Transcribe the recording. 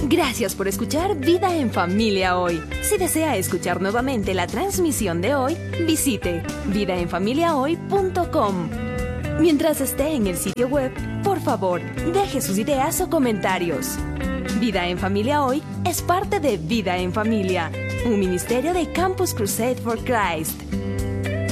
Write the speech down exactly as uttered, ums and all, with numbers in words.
Gracias por escuchar Vida en Familia hoy. Si desea escuchar nuevamente la transmisión de hoy, visite vida en familia hoy punto com. Mientras esté en el sitio web, por favor, deje sus ideas o comentarios. Vida en Familia Hoy es parte de Vida en Familia, un ministerio de Campus Crusade for Christ.